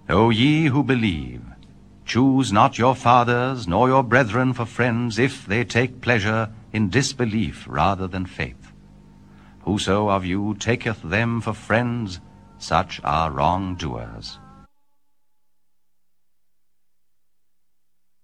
O ye who believe, choose not your fathers nor your brethren for friends, if they take pleasure in disbelief rather than faith. Whoso of you taketh them for friends, such are wrongdoers.